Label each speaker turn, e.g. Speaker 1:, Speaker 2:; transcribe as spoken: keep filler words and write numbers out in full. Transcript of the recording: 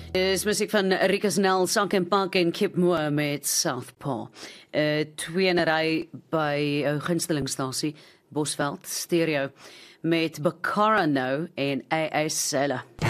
Speaker 1: Is musiek van Rikus Nel, Sank en Pak en Kip Moore met Southpaw. Uh, twee in 'n ry by 'n gunstelingstasie, Bosveld Stereo, met Bakara Nou en A A Sela.